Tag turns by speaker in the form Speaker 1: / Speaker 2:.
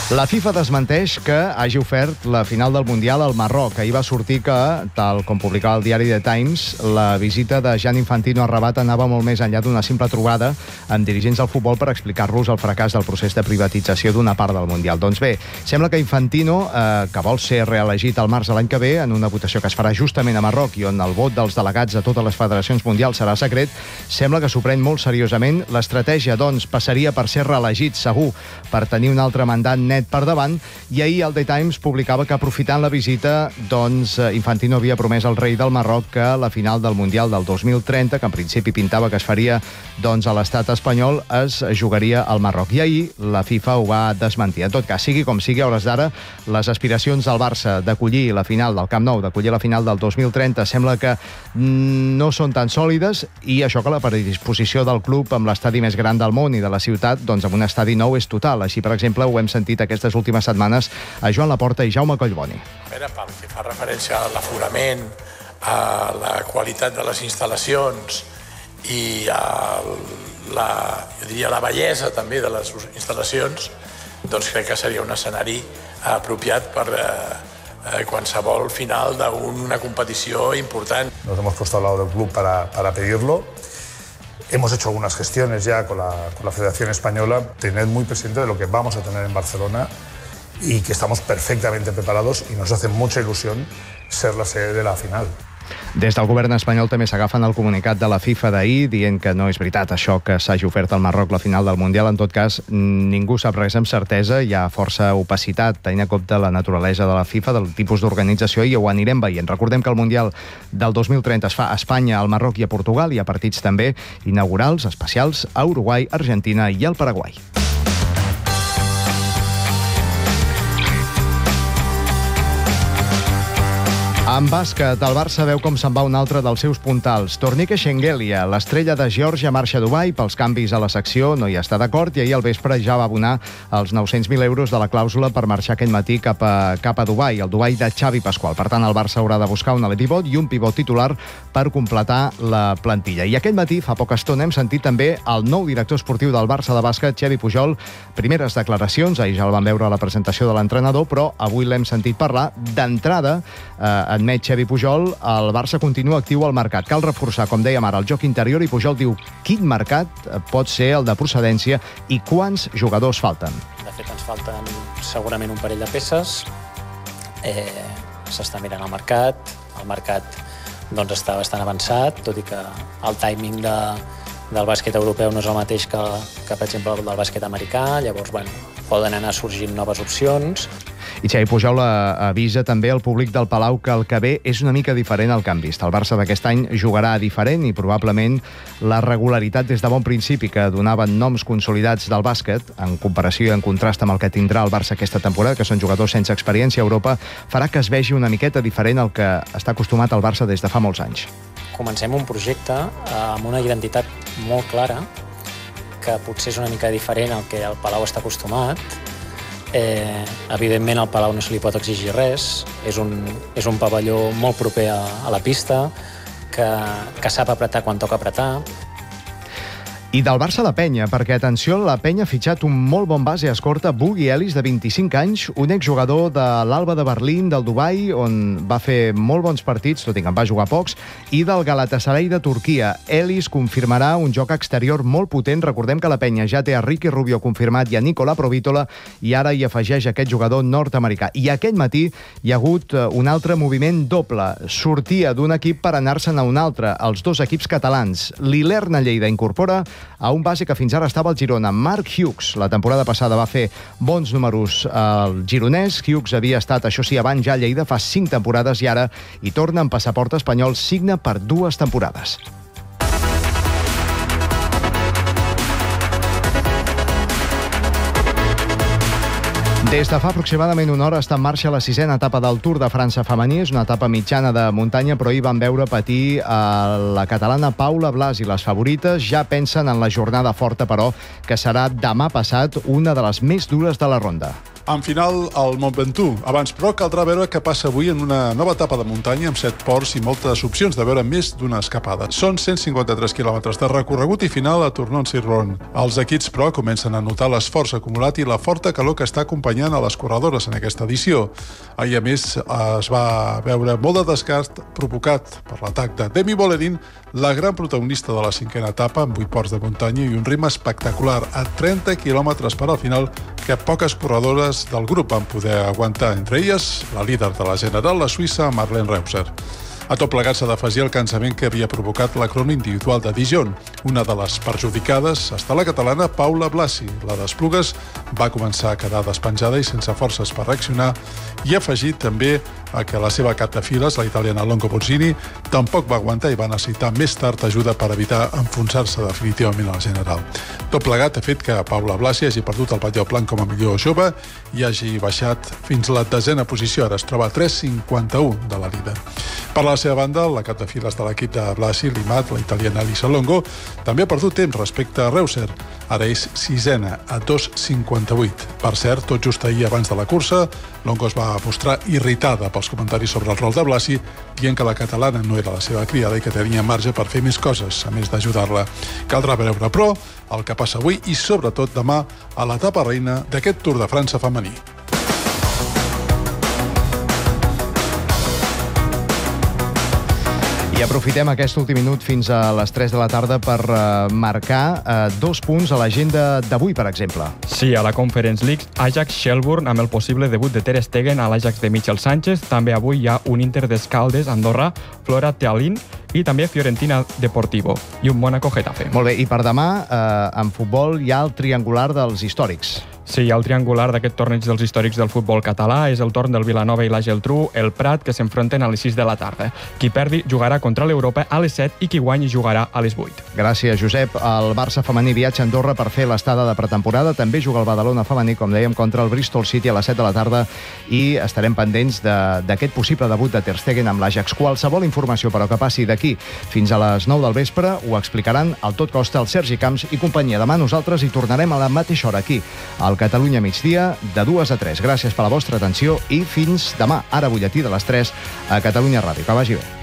Speaker 1: La FIFA desmenteix que hagi ofert la final del Mundial al Marroc. Ahir va sortir que, tal com publicava el diari The Times, la visita de Gianni Infantino a Rabat anava molt més enllà d'una simple trobada amb dirigents del futbol per explicar-los el fracàs del procés de privatització d'una part del Mundial. Doncs bé, sembla que Infantino, que vol ser reelegit al març de l'any que ve, en una votació que es farà justament a Marroc i on el vot dels delegats de totes les federacions mundials serà secret, sembla que s'ho pren molt seriosament. L'estratègia, doncs, passaria per ser reelegit, segur, per tenir un altre mandat net per davant, i ahir el The Times publicava que, aprofitant la visita, doncs Infantino havia promès al rei del Marroc que la final del Mundial del 2030, que en principi pintava que es faria doncs a l'estat espanyol, es jugaria al Marroc. I ahir la FIFA ho va desmentir. En tot cas, sigui com sigui, a hores d'ara, les aspiracions del Barça d'acollir la final del Camp Nou, d'acollir la final del 2030, sembla que no són tan sòlides, i això que la predisposició del club amb l'estadi més gran del món i de la ciutat, doncs amb un estadi nou, és total. Així, per exemple, ho hem sentit aquestes últimes setmanes a Joan Laporta i Jaume Collboni.
Speaker 2: A veure, pel que fa referència a l'aforament, a la qualitat de les instal·lacions i a la bellesa també de les instal·lacions, doncs crec que seria un escenari apropiat per qualsevol final d'una competició important.
Speaker 3: Nos hemos puesto al lado del club para pedirlo. Hemos hecho algunas gestiones ya con la Federación Española. Tened muy presente de lo que vamos a tener en Barcelona y que estamos perfectamente preparados y nos hace mucha ilusión ser la sede de la final.
Speaker 1: Des del govern espanyol també s'agafen el comunicat de la FIFA d'ahir, dient que no és veritat això que s'hagi ofert al Marroc la final del Mundial. En tot cas, ningú sap res amb certesa, hi ha força opacitat, tenint en compte la naturalesa de la FIFA, del tipus d'organització, i ho anirem veient. Recordem que el Mundial del 2030 es fa a Espanya, al Marroc i a Portugal. Hi ha partits també inaugurals, especials, a Uruguai, Argentina i al Paraguai. En bàsquet, el Barça veu com se'n va un altre dels seus puntals. Tornique Shengelia, l'estrella de Geòrgia, marxa a Dubai. Pels canvis a la secció no hi està d'acord i ahir al vespre ja va abonar els 900.000 euros de la clàusula per marxar aquest matí cap a Dubai, el Dubai de Xavi Pasqual. Per tant, el Barça haurà de buscar un pivot i un pivot titular per completar la plantilla. I aquest matí, fa poca estona, hem sentit també el nou director esportiu del Barça de bàsquet, Xavi Pujol. Primeres declaracions, ahir ja el vam veure a la presentació de l'entrenador, però avui l'hem sentit parlar. D'entrada, admet Xavi Pujol, el Barça continua actiu al mercat. Cal reforçar, com dèiem ara, el joc interior, i Pujol diu quin mercat pot ser el de procedència i quants jugadors falten.
Speaker 4: De fet, ens falten segurament un parell de peces. S'està mirant el mercat. El mercat doncs, està bastant avançat, tot i que el timing del bàsquet europeu no és el mateix que per exemple, el del bàsquet americà. Llavors, poden anar sorgint noves opcions.
Speaker 1: I Xavi Pujol avisa també al públic del Palau que el que ve és una mica diferent al que han vist. El Barça d'aquest any jugarà diferent i probablement la regularitat des de bon principi que donaven noms consolidats del bàsquet, en comparació i en contrast amb el que tindrà el Barça aquesta temporada, que són jugadors sense experiència a Europa, farà que es vegi una miqueta diferent al que està acostumat el Barça des de fa molts anys.
Speaker 4: Comencem un projecte amb una identitat molt clara, que potser és una mica diferent al que el Palau està acostumat. Evidentment al Palau no se li pot exigir res, és un pavelló molt proper a la pista, que sap apretar quan toca apretar.
Speaker 1: I del Barça a la Penya, perquè, atenció, la Penya ha fitxat un molt bon base escorta, Bugui Ellis, de 25 anys, un exjugador de l'Alba de Berlín, del Dubai, on va fer molt bons partits, tot i que en va jugar pocs, i del Galatasaray de Turquia. Ellis confirmarà un joc exterior molt potent. Recordem que la Penya ja té a Ricky Rubio confirmat i a Nicola Provítola, i ara hi afegeix aquest jugador nord-americà. I aquest matí hi ha hagut un altre moviment doble. Sortia d'un equip per anar-se'n a un altre, els dos equips catalans. L'Ilerna Lleida incorpora a un base que fins ara estava al Girona, Mark Hughes. La temporada passada va fer bons números al gironès. Hughes havia estat, això sí, abans ja a Lleida fa 5 temporades i ara hi torna amb passaport espanyol, signa per 2 temporades. Des de fa aproximadament una hora està en marxa la 6a etapa del Tour de França femení. És una etapa mitjana de muntanya, però ahir van veure patir a la catalana Paula Blas, i les favorites ja pensen en la jornada forta, però, que serà demà passat una de les més dures de la ronda.
Speaker 5: En final, al Mont Ventoux. Abans, però, caldrà veure què passa avui en una nova etapa de muntanya amb 7 ports i moltes opcions de veure més d'una escapada. Són 153 quilòmetres de recorregut i final a Tournon-sur-Rhône. Els equips, però, comencen a notar l'esforç acumulat i la forta calor que està acompanyant a les corredores en aquesta edició. Ahir, a més, es va veure molt de desgast provocat per l'atac de Demi Vollering, la gran protagonista de la 5a etapa, amb 8 ports de muntanya i un ritme espectacular a 30 quilòmetres per al final que poques corredores del grup van poder aguantar, entre elles la líder de la general, la suïssa Marlene Reusser. A tot plegat s'ha d'afegir el cansament que havia provocat la crono individual de Dijon. Una de les perjudicades està la catalana Paula Blasi. La d'Esplugues va començar a quedar despenjada i sense forces per reaccionar, i ha afegit també que la seva cap de files, la italiana Longo Bozzini, tampoc va aguantar i va necessitar més tard ajuda per evitar enfonsar-se definitivament a la general. Tot plegat ha fet que Paula Blasi hagi perdut el Batlló Blanc com a millor jove i hagi baixat fins a la 10a posició. Ara es troba a 3,51 de la líder. Per la seva banda, la cap de files de l'equip de Blasi, Limat, la italiana Elisa Longo, també ha perdut temps respecte a Reusser. Ara és 6a, a 2,58. Per cert, tot just ahir abans de la cursa, Longo es va mostrar irritada pels comentaris sobre el rol de Blasi, dient que la catalana no era la seva criada i que tenia marge per fer més coses, a més d'ajudar-la. Caldrà veure, però, el que passa avui i, sobretot, demà a l'etapa reina d'aquest Tour de França femení.
Speaker 1: I aprofitem aquest últim minut fins a les 3 de la tarda per marcar 2 punts a l'agenda d'avui, per exemple.
Speaker 6: Sí, a la Conference League, Ajax-Shelbourne amb el possible debut de Ter Stegen a l'Ajax de Michel Sánchez. També avui hi ha un Inter d'Escaldes, Andorra, Flora Tallinn i també Fiorentina Deportivo i un Mónaco-Getafe.
Speaker 1: Molt bé, i per demà, en futbol, hi ha el triangular dels històrics.
Speaker 6: Sí, hi ha el triangular d'aquest torneig dels històrics del futbol català. És el torn del Vilanova i la Geltrú, el Prat, que s'enfronten a les 6 de la tarda. Qui perdi jugarà contra l'Europa a les 7 i qui guanyi jugarà a les 8.
Speaker 1: Gràcies, Josep. El Barça femení viatja a Andorra per fer l'estada de pretemporada. També juga el Badalona femení, com dèiem, contra el Bristol City a les 7 de la tarda i estarem pendents d'aquest possible debut de Ter Stegen amb l'Ajax. Qualsevol informació, però, que passi d'aquí fins a les 9 del vespre ho explicaran al Tot Costa, el Sergi Camps i companyia. Demà nosaltres hi tornarem a la mateixa hora aquí, al Catalunya migdia, de 2 a 3. Gràcies per la vostra atenció i fins demà. Ara butlletí de les 3 a Catalunya Ràdio. Que vagi bé.